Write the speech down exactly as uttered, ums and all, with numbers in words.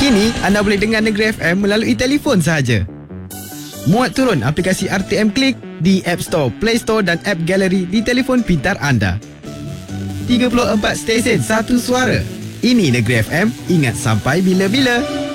Kini anda boleh dengar Negeri F M melalui telefon sahaja. Muat turun aplikasi R T M Click di App Store, Play Store dan App Gallery di telefon pintar anda. tiga puluh empat stesen, satu suara. Ini Negeri F M, ingat sampai bila-bila.